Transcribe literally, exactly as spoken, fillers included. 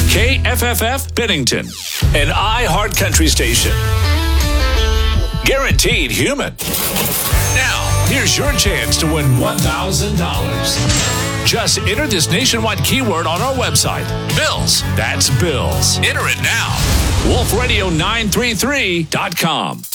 K F F F Bennington, an iHeart Country station. Guaranteed human. Now, here's your chance to win one thousand dollars. Just enter this nationwide keyword on our website. Bills. That's Bills. Enter it now. wolf radio nine three three dot com.